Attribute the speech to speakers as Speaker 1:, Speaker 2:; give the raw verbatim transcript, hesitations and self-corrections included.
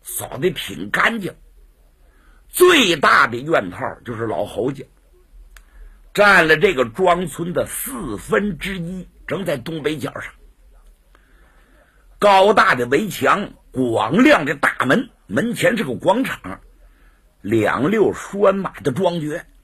Speaker 1: 扫得挺干净。最大的院套就是老侯家，占了这个庄村的四分之一，正在东北角上。高大的围墙，广亮的大门，门前是个广场，两溜拴马的庄爵，